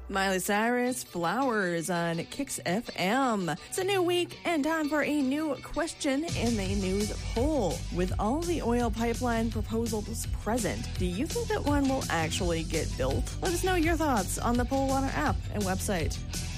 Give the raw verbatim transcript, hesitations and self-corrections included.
Miley Cyrus, Flowers on Kicks F M. It's a new week and time for a new question in the news poll. With all the oil pipeline proposals present, do you think that one will actually get built? Let us know your thoughts on the poll on our app and website.